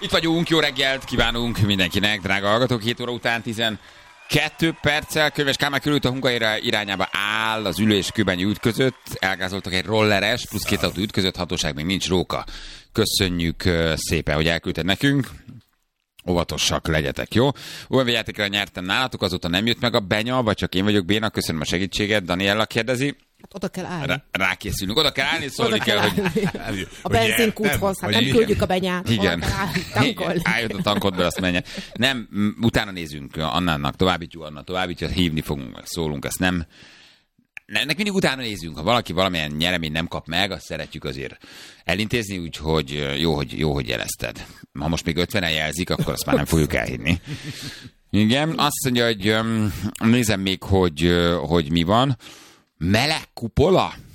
Itt vagyunk, jó reggelt kívánunk mindenkinek, drága hallgatók, 7 óra után 12 perccel, Könyves Kálmán körült a Hungahéra irányába áll az Ülő és Kőbányi út között, elgázoltak egy rolleres, plusz 2 autó ütközött, hatóság még nincs, Róka. Köszönjük szépen, hogy elküldted nekünk. Óvatosak legyetek, jó? Olyan játékra nyertem nálatok, azóta nem jött meg a benya, vagy csak én vagyok béna, köszönöm a segítséget, Daniella kérdezi. Oda kell állni. Rákészülünk. Oda kell állni, szólni kell, hogy... A benzinkúthoz, hát nem küldjük a benyát. Igen. Tankolni. Álljött a tankodból, azt menjen. Nem, utána nézünk Annának, továbbítjuk Anna, továbbítjuk, hívni fogunk, szólunk, ezt nem... Ennek mindig utána nézünk, ha valaki valamilyen nyereményt nem kap meg, azt szeretjük azért elintézni, úgyhogy jó, hogy jelezted. Ha most még 50-en jelzik, akkor azt már nem fogjuk elhinni. Igen, azt mondja, hogy nézem még, hogy mi van. Meleg kupola?